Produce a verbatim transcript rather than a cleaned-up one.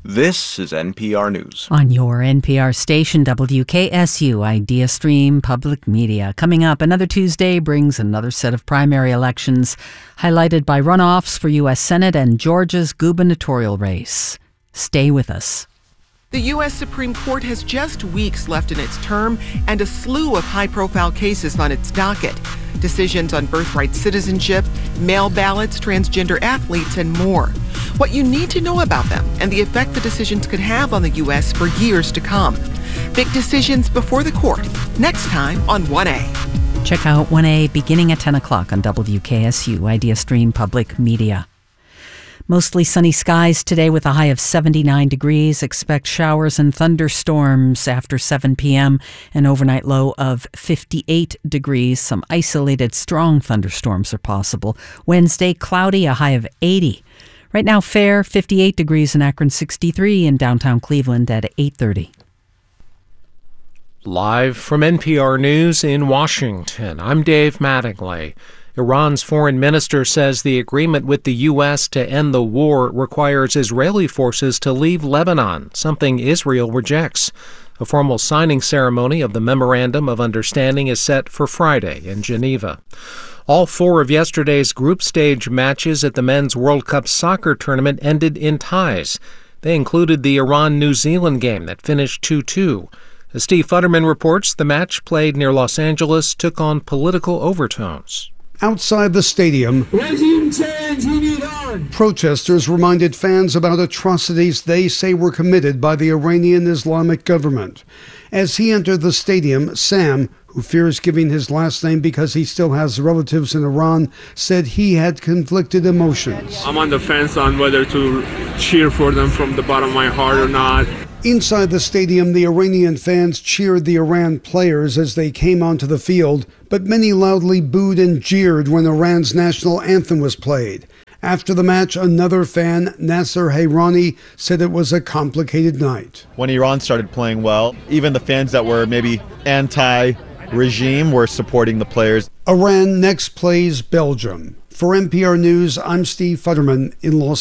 This is N P R News. On your N P R station, W K S U, Idea Stream Public Media. Coming up, another Tuesday brings another set of primary elections, highlighted by runoffs for U S Senate and Georgia's gubernatorial race. Stay with us. The U S Supreme Court has just weeks left in its term and a slew of high-profile cases on its docket. Decisions on birthright citizenship, mail ballots, transgender athletes, and more. What you need to know about them and the effect the decisions could have on the U S for years to come. Big decisions before the court. Next time on one A. Check out one A beginning at ten o'clock on W K S U, Idea Stream Public Media. Mostly sunny skies today with a high of seventy-nine degrees. Expect showers and thunderstorms after seven p.m. An overnight low of fifty-eight degrees. Some isolated strong thunderstorms are possible. Wednesday, cloudy, a high of eighty. Right now, fair, fifty-eight degrees in Akron, sixty-three in downtown Cleveland at eight thirty. Live from N P R News in Washington, I'm Dave Mattingly. Iran's foreign minister says the agreement with the U S to end the war requires Israeli forces to leave Lebanon, something Israel rejects. A formal signing ceremony of the Memorandum of Understanding is set for Friday in Geneva. All four of yesterday's group stage matches at the Men's World Cup soccer tournament ended in ties. They included the Iran-New Zealand game that finished two two. As Steve Futterman reports, the match played near Los Angeles took on political overtones. Outside the stadium, regime change, we need on. Protesters reminded fans about atrocities they say were committed by the Iranian Islamic government. As he entered the stadium, Sam, who fears giving his last name because he still has relatives in Iran, said he had conflicted emotions. I'm on the fence on whether to cheer for them from the bottom of my heart or not. Inside the stadium, the Iranian fans cheered the Iran players as they came onto the field, but many loudly booed and jeered when Iran's national anthem was played. After the match, another fan, Nasser Hayrani, said it was a complicated night. When Iran started playing well, even the fans that were maybe anti-regime were supporting the players. Iran next plays Belgium. For N P R News, I'm Steve Futterman in Los